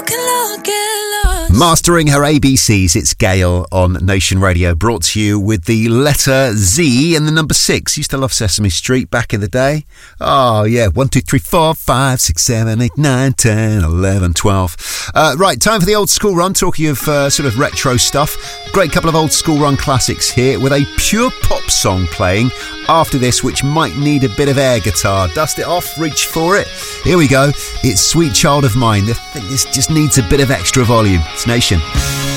Mastering her ABCs, it's Gail on Nation Radio, brought to you with the letter Z and the number 6. Used to love Sesame Street back in the day. Oh, yeah. 1, 2, 3, 4, 5, 6, 7, 8, 9, 10, 11, 12. Right, time for the old school run. Talking of sort of retro stuff. Great couple of old school run classics here with a pure pop song playing after this, which might need a bit of air guitar. Dust it off, reach for it. Here we go. It's Sweet Child of Mine. I think this just needs a bit of extra volume. It's Nation.